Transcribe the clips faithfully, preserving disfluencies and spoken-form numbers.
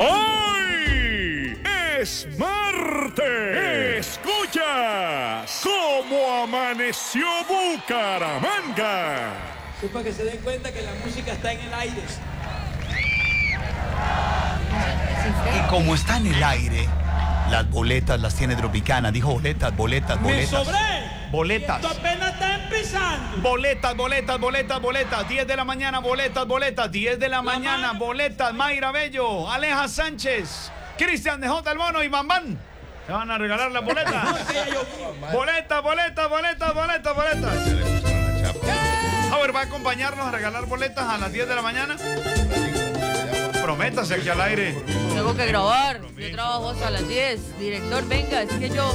¡Hoy es martes! ¡Escuchas cómo amaneció Bucaramanga! Es para que se den cuenta que la música está en el aire. Y como está en el aire, las boletas las tiene Tropicana. Dijo boletas, boletas, boletas. ¡Me sobré! Boletas. Esto apenas está empezando. Boletas, boletas, boletas, boletas. diez de la mañana, boletas, boletas. diez de la, la mañana, boletas. Mayra Bello, Aleja Sánchez, Cristian de J. El Mono y Bambán. Se van a regalar las boletas. Boletas, boletas, boletas, boletas, boletas. Howard va a acompañarnos a regalar boletas a las diez de la mañana. Prométase aquí al aire. Tengo que grabar. Yo trabajo hasta las diez. Director, venga, es que yo.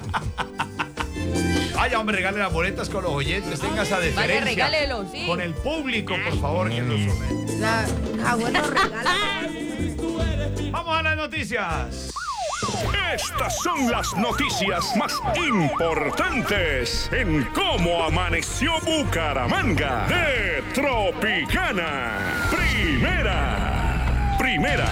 Vaya, hombre, regale las boletas con los oyentes. Tenga esa deferencia. Vaya, regálelo, sí. Con el público, por favor, que nos somete. La abuelo regala. Vamos a las noticias. Estas son las noticias más importantes en cómo amaneció Bucaramanga de Tropicana. Primera, primera.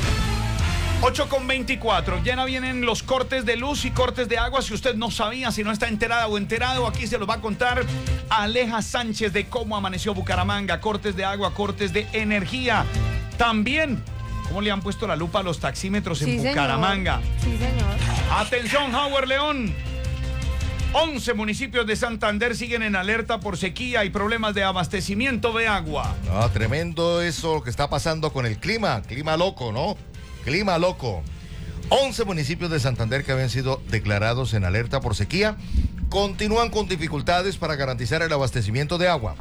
ocho con veinticuatro, ya no vienen los cortes de luz y cortes de agua. Si usted no sabía, si no está enterada o enterado, aquí se los va a contar Aleja Sánchez de cómo amaneció Bucaramanga. Cortes de agua, cortes de energía. También, ¿cómo le han puesto la lupa a los taxímetros en sí, Bucaramanga? Señor. Sí, señor. Atención, Howard León. once municipios de Santander siguen en alerta por sequía y problemas de abastecimiento de agua. No, tremendo eso que está pasando con el clima. Clima loco, ¿no? Clima loco. once municipios de Santander que habían sido declarados en alerta por sequía continúan con dificultades para garantizar el abastecimiento de agua.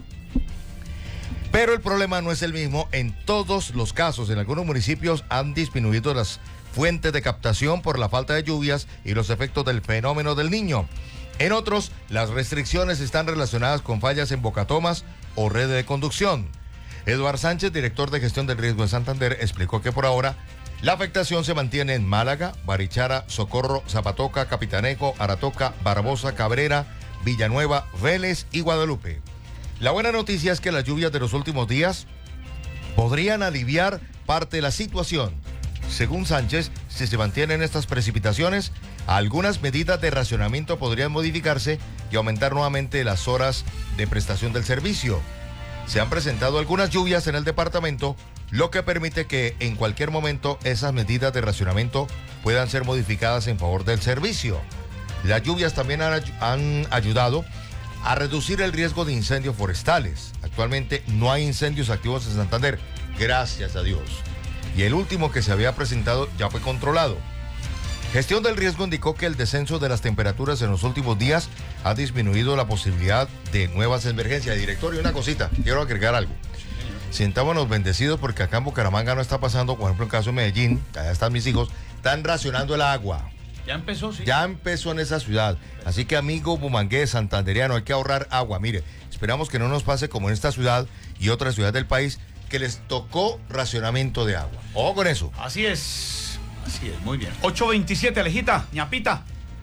Pero el problema no es el mismo en todos los casos. En algunos municipios han disminuido las fuentes de captación por la falta de lluvias y los efectos del fenómeno del Niño. En otros, las restricciones están relacionadas con fallas en bocatomas o redes de conducción. Eduardo Sánchez, director de gestión del riesgo de Santander, explicó que por ahora la afectación se mantiene en Málaga, Barichara, Socorro, Zapatoca, Capitanejo, Aratoca, Barbosa, Cabrera, Villanueva, Vélez y Guadalupe. La buena noticia es que las lluvias de los últimos días podrían aliviar parte de la situación. Según Sánchez, si se mantienen estas precipitaciones, algunas medidas de racionamiento podrían modificarse y aumentar nuevamente las horas de prestación del servicio. Se han presentado algunas lluvias en el departamento, lo que permite que en cualquier momento esas medidas de racionamiento puedan ser modificadas en favor del servicio. Las lluvias también han, han ayudado a reducir el riesgo de incendios forestales. Actualmente no hay incendios activos en Santander, gracias a Dios. Y el último que se había presentado ya fue controlado. Gestión del riesgo indicó que el descenso de las temperaturas en los últimos días ha disminuido la posibilidad de nuevas emergencias. Director, y una cosita, quiero agregar algo. Sientámonos bendecidos porque acá en Bucaramanga no está pasando, por ejemplo, en el caso de Medellín, allá están mis hijos, están racionando el agua. Ya empezó, sí. Ya empezó en esa ciudad. Así que, amigo bumangués, santanderiano, hay que ahorrar agua. Mire, esperamos que no nos pase como en esta ciudad y otras ciudades del país, que les tocó racionamiento de agua. Ojo con eso. Así es, así es, muy bien. ocho veintisiete, Alejita, ñapita.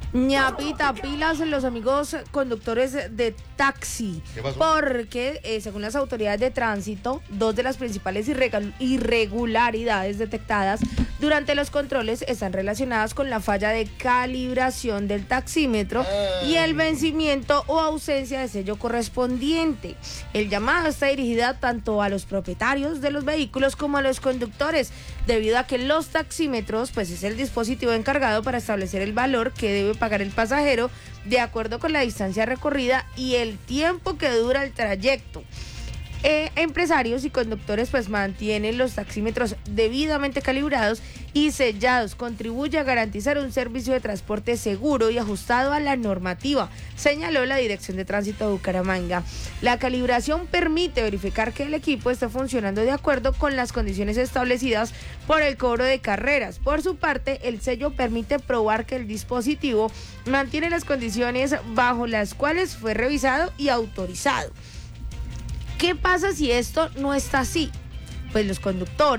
Ñapita, pilas los amigos conductores de taxi. ¿Qué pasó? Porque, eh, según las autoridades de tránsito, dos de las principales irregu- irregularidades detectadas durante los controles están relacionadas con la falla de calibración del taxímetro y el vencimiento o ausencia de sello correspondiente. El llamado está dirigido tanto a los propietarios de los vehículos como a los conductores, debido a que los taxímetros, pues, es el dispositivo encargado para establecer el valor que debe pagar el pasajero de acuerdo con la distancia recorrida y el tiempo que dura el trayecto. Eh, empresarios y conductores pues mantienen los taxímetros debidamente calibrados y sellados. Contribuye a garantizar un servicio de transporte seguro y ajustado a la normativa, señaló la Dirección de Tránsito de Bucaramanga. La calibración permite verificar que el equipo esté funcionando de acuerdo con las condiciones establecidas por el cobro de carreras. Por su parte, el sello permite probar que el dispositivo mantiene las condiciones bajo las cuales fue revisado y autorizado. ¿Qué pasa si esto no está así? Pues los conductores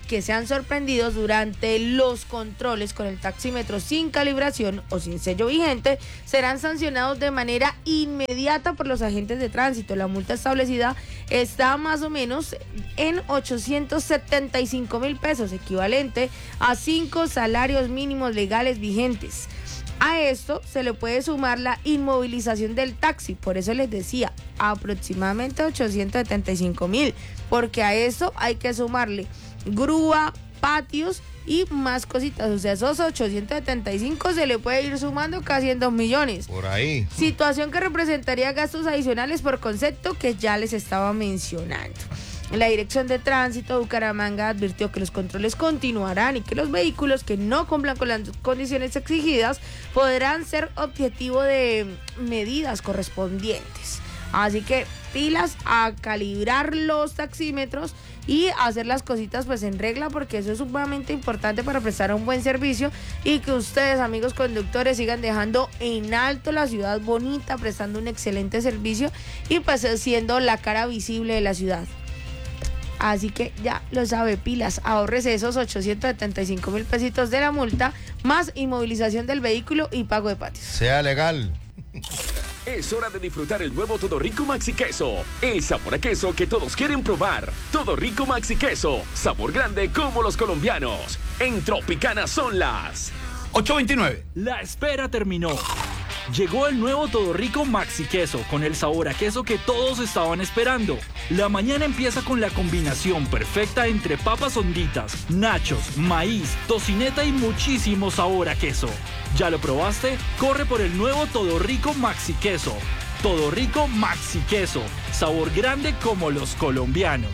que sean sorprendidos durante los controles con el taxímetro sin calibración o sin sello vigente serán sancionados de manera inmediata por los agentes de tránsito. La multa establecida está más o menos en ochocientos setenta y cinco mil pesos, equivalente a cinco salarios mínimos legales vigentes. A esto se le puede sumar la inmovilización del taxi, por eso les decía, aproximadamente ochocientos setenta y cinco mil, porque a eso hay que sumarle grúa, patios y más cositas, o sea, esos ochocientos setenta y cinco se le puede ir sumando casi en dos millones. Por ahí. Situación que representaría gastos adicionales por concepto que ya les estaba mencionando. La Dirección de Tránsito de Bucaramanga advirtió que los controles continuarán y que los vehículos que no cumplan con las condiciones exigidas podrán ser objetivo de medidas correspondientes. Así que pilas a calibrar los taxímetros y hacer las cositas pues en regla, porque eso es sumamente importante para prestar un buen servicio y que ustedes, amigos conductores, sigan dejando en alto la ciudad bonita, prestando un excelente servicio y pues siendo la cara visible de la ciudad. Así que ya lo sabe, pilas, ahorres esos ochocientos setenta y cinco mil pesitos de la multa, más inmovilización del vehículo y pago de patios. Sea legal. Es hora de disfrutar el nuevo Todo Rico Maxi Queso. El sabor a queso que todos quieren probar. Todo Rico Maxi Queso. Sabor grande como los colombianos. En Tropicana son las ocho veintinueve. La espera terminó. Llegó el nuevo Todo Rico Maxi Queso con el sabor a queso que todos estaban esperando. La mañana empieza con la combinación perfecta entre papas honditas, nachos, maíz, tocineta y muchísimo sabor a queso. ¿Ya lo probaste? Corre por el nuevo Todo Rico Maxi Queso. Todo Rico Maxi Queso. Sabor grande como los colombianos.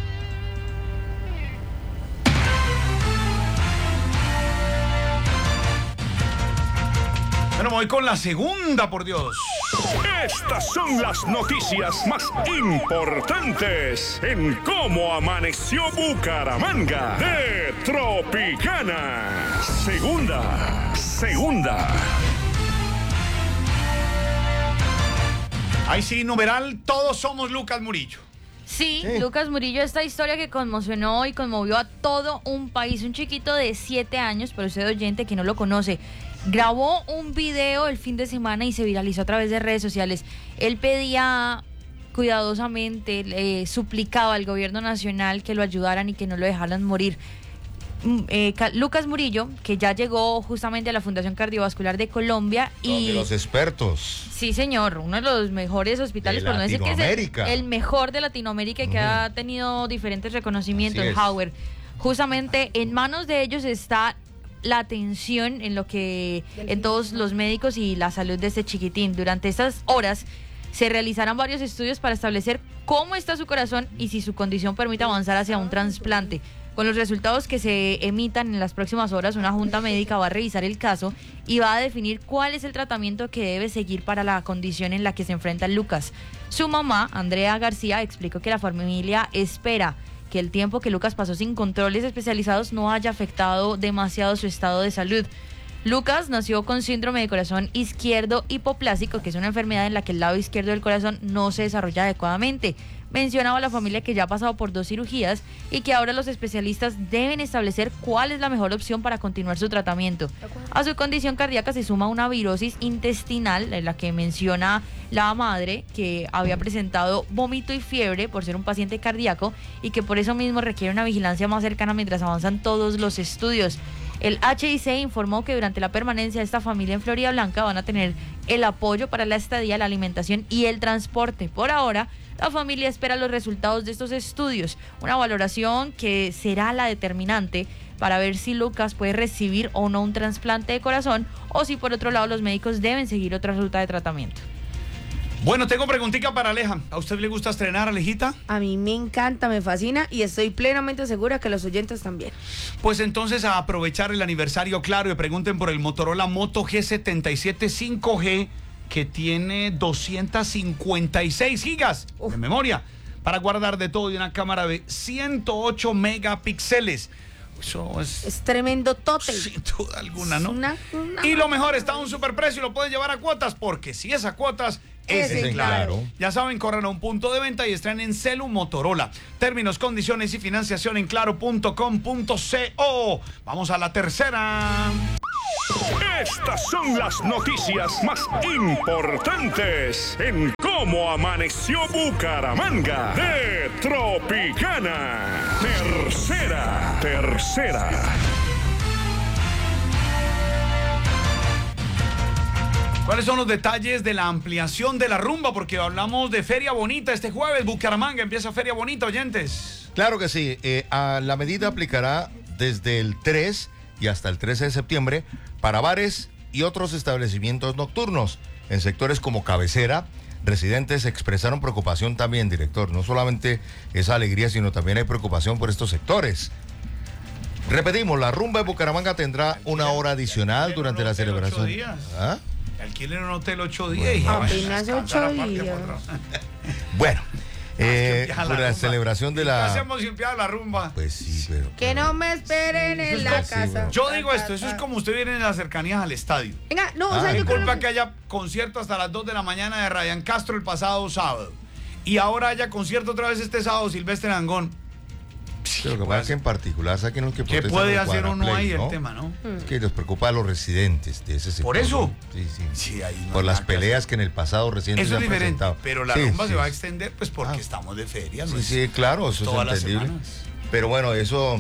Bueno, voy con la segunda, por Dios. Estas son las noticias más importantes en Cómo Amaneció Bucaramanga de Tropicana. Segunda, segunda. Ahí sí, numeral, todos somos Lucas Murillo. Sí, sí, Lucas Murillo, esta historia que conmocionó y conmovió a todo un país. Un chiquito de siete años, pero usted oyente que no lo conoce, grabó un video el fin de semana y se viralizó a través de redes sociales. Él pedía cuidadosamente, eh, suplicaba al gobierno nacional que lo ayudaran y que no lo dejaran morir. Eh, Lucas Murillo, que ya llegó justamente a la Fundación Cardiovascular de Colombia y... de los expertos. Sí, señor, uno de los mejores hospitales, de por no decir que es el, Latinoamérica. el mejor de Latinoamérica y que uh-huh. ha tenido diferentes reconocimientos, Así es. Howard. Justamente en manos de ellos está la atención en lo que en todos los médicos y la salud de este chiquitín. Durante estas horas se realizarán varios estudios para establecer cómo está su corazón y si su condición permite avanzar hacia un trasplante. Con los resultados que se emitan en las próximas horas, una junta médica va a revisar el caso y va a definir cuál es el tratamiento que debe seguir para la condición en la que se enfrenta Lucas. Su mamá, Andrea García, explicó que la familia espera que el tiempo que Lucas pasó sin controles especializados no haya afectado demasiado su estado de salud. Lucas nació con síndrome de corazón izquierdo hipoplásico, que es una enfermedad en la que el lado izquierdo del corazón no se desarrolla adecuadamente. Mencionaba a la familia que ya ha pasado por dos cirugías y que ahora los especialistas deben establecer cuál es la mejor opción para continuar su tratamiento. A su condición cardíaca se suma una virosis intestinal, en la que menciona la madre que había presentado vómito y fiebre por ser un paciente cardíaco y que por eso mismo requiere una vigilancia más cercana mientras avanzan todos los estudios. El H I C informó que durante la permanencia de esta familia en Florida Blanca van a tener el apoyo para la estadía, la alimentación y el transporte. Por ahora, la familia espera los resultados de estos estudios, una valoración que será la determinante para ver si Lucas puede recibir o no un trasplante de corazón o si por otro lado los médicos deben seguir otra ruta de tratamiento. Bueno, tengo preguntita para Aleja. ¿A usted le gusta estrenar, Alejita? A mí me encanta, me fascina y estoy plenamente segura que los oyentes también. Pues entonces a aprovechar el aniversario, claro, y pregunten por el Motorola Moto G setenta y siete cinco G, que tiene doscientos cincuenta y seis gigas Uf. de memoria para guardar de todo y una cámara de ciento ocho megapíxeles. Eso es, es tremendo tote. Sin duda alguna, ¿no? Una, una y lo mejor, está a un superprecio y lo pueden llevar a cuotas, porque si es a cuotas, Ese, Ese, claro. claro. Ya saben, corran a un punto de venta y estrenen Celu Motorola. Términos, condiciones y financiación en claro punto com punto co. Vamos a la tercera. Estas son las noticias más importantes en Cómo Amaneció Bucaramanga de Tropicana. Tercera, tercera. ¿Cuáles son los detalles de la ampliación de la rumba? Porque hablamos de Feria Bonita este jueves. Bucaramanga empieza Feria Bonita, oyentes. Claro que sí. Eh, a la medida aplicará desde el tres y hasta el trece de septiembre para bares y otros establecimientos nocturnos. En sectores como Cabecera, residentes expresaron preocupación también, director. No solamente esa alegría, sino también hay preocupación por estos sectores. Repetimos, la rumba de Bucaramanga tendrá una hora adicional durante la celebración. ¿Ah? Alquilen un hotel ocho días. y Apenas ocho días. Bueno, eh, Casi un por viaje a la rumba. celebración de Y la... casi emocionada la rumba. Pues sí, pero... Que no me esperen en la Sí, casa. bueno. Yo digo esto, eso es como usted viene en las cercanías al estadio. Venga, no, Ah, o sea, yo creo Disculpa que... que haya concierto hasta las dos de la mañana de Ryan Castro el pasado sábado. Y ahora haya concierto otra vez este sábado, Silvestre Dangond. Pero lo que pasa es que en particular, ¿saben los que ¿Qué protestan puede los hacer uno ahí Guaraplay, el no? tema, no? Es que les preocupa a los residentes de ese sector. ¿Por eso? ¿no? Sí, sí. Sí, ahí no Por hay las nada que peleas hacer. que en el pasado reciente Eso se es han diferente, presentado. pero la Sí, rumba sí, se va a sí. extender pues porque Ah. estamos de feria. ¿no? Sí, Es sí, claro, eso todas es las entendible. semanas. Pero bueno, eso,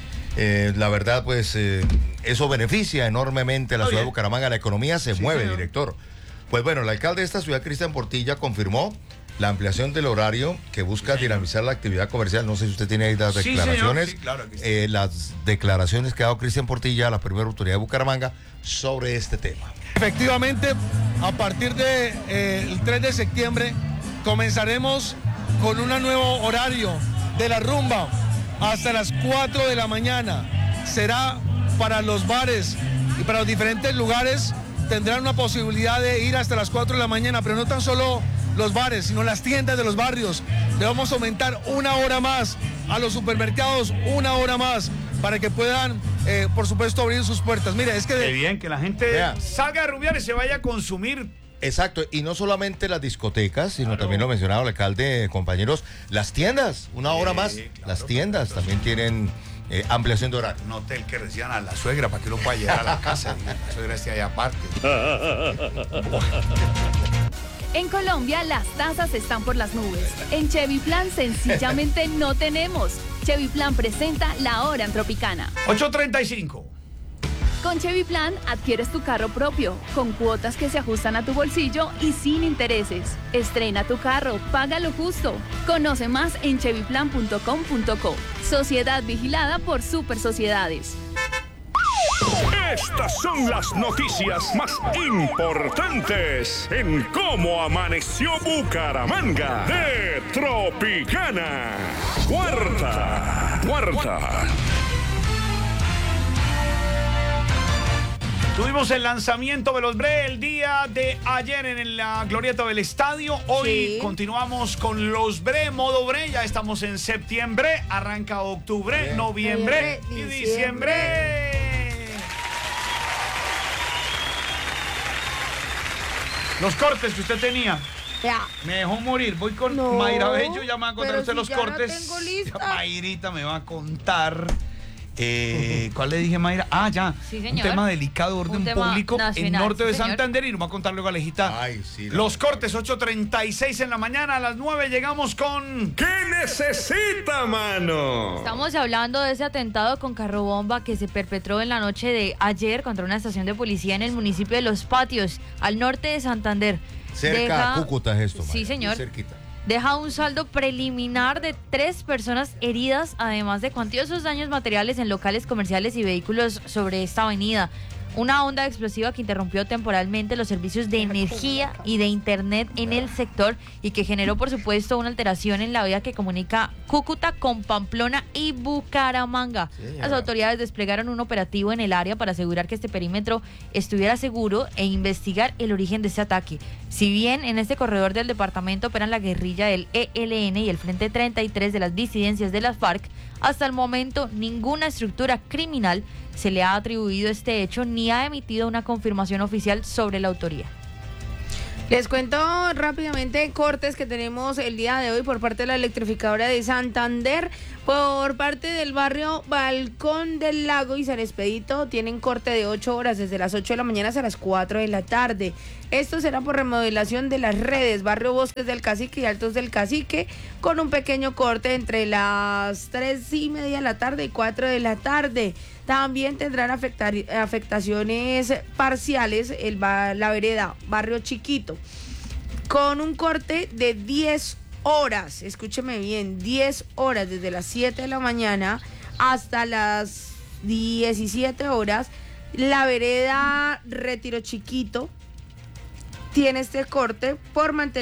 eh, la verdad, pues, eh, eso beneficia enormemente a la Está ciudad de bien. Bucaramanga. La economía se Sí, mueve, señor. director. Pues bueno, el alcalde de esta ciudad, Cristian Portilla, confirmó la ampliación del horario que busca dinamizar la actividad comercial. No sé si usted tiene ahí las Sí, declaraciones. señor. Sí, claro que sí. eh, las declaraciones que ha dado Cristian Portilla, la primera autoridad de Bucaramanga, sobre este tema. Efectivamente, a partir del de, eh, el tres de septiembre comenzaremos con un nuevo horario de la rumba hasta las cuatro de la mañana. Será para los bares y para los diferentes lugares, tendrán una posibilidad de ir hasta las cuatro de la mañana, pero no tan solo los bares, sino las tiendas de los barrios. Le vamos a aumentar una hora más a los supermercados, una hora más, para que puedan, eh, por supuesto, abrir sus puertas. Mire, es que... Qué De, bien, que la gente Vea. salga de rumbear y se vaya a consumir. Exacto, y no solamente las discotecas, sino también lo mencionaba el alcalde, compañeros, las tiendas, una hora más. claro, Las tiendas también tienen eh, ampliación de horario. Un hotel que reciban a la suegra para que uno pueda llegar a la casa. y la suegra esté allá aparte. En Colombia las tasas están por las nubes. En Chevy Plan sencillamente no tenemos. Chevy Plan presenta La Hora en Tropicana. ocho treinta y cinco. Con Chevy Plan adquieres tu carro propio, con cuotas que se ajustan a tu bolsillo y sin intereses. Estrena tu carro, paga lo justo. Conoce más en chevy plan punto com punto co. Sociedad vigilada por Super Sociedades. Estas son las noticias más importantes en Cómo Amaneció Bucaramanga de Tropicana. Cuarta, cuarta. Tuvimos el lanzamiento de los Bre el día de ayer en la glorieta del estadio. Hoy Sí. continuamos con los Bre, modo Bre. Ya estamos en septiembre, arranca octubre, Bien. noviembre y Noviembre, diciembre. Los cortes que usted tenía. Ya. Me dejó morir. Voy con No, Mayra Bello. Ya me va a contar pero usted si los ya la cortes. tengo lista. Ya Mayrita me va a contar. Eh, ¿Cuál le dije, Mayra? Ah, ya. Sí, Un señor. tema delicado de orden Un tema público en nacional, norte sí, de señor. Santander. Y nos va a contar luego Alejita. Ay, sí, la Los verdad. cortes, ocho treinta y seis en la mañana. A las nueve llegamos con. ¿Qué necesita, mano? Estamos hablando de ese atentado con carrobomba que se perpetró en la noche de ayer contra una estación de policía en el municipio de Los Patios, al norte de Santander. Cerca Deja- a Cúcuta es esto, Sí, Mayra, señor. muy cerquita. Deja un saldo preliminar de tres personas heridas, además de cuantiosos daños materiales en locales comerciales y vehículos sobre esta avenida. Una onda explosiva que interrumpió temporalmente los servicios de energía y de internet en el sector y que generó, por supuesto, una alteración en la vía que comunica Cúcuta con Pamplona y Bucaramanga. Señora. Las autoridades desplegaron un operativo en el área para asegurar que este perímetro estuviera seguro e investigar el origen de este ataque. Si bien en este corredor del departamento operan la guerrilla del E L N y el Frente treinta y tres de las disidencias de las FARC, hasta el momento ninguna estructura criminal se le ha atribuido este hecho ni ha emitido una confirmación oficial sobre la autoría. Les cuento rápidamente cortes que tenemos el día de hoy por parte de la electrificadora de Santander. Por parte del barrio Balcón del Lago y San Expedito tienen corte de ocho horas, desde las ocho de la mañana hasta las cuatro de la tarde. Esto será por remodelación de las redes, barrio Bosques del Cacique y Altos del Cacique, con un pequeño corte entre las tres y media de la tarde y cuatro de la tarde. También tendrán afectar, afectaciones parciales el, la vereda Barrio Chiquito, con un corte de diez horas, escúcheme bien, diez horas, desde las siete de la mañana hasta las diecisiete horas. La vereda Retiro Chiquito tiene este corte por mantener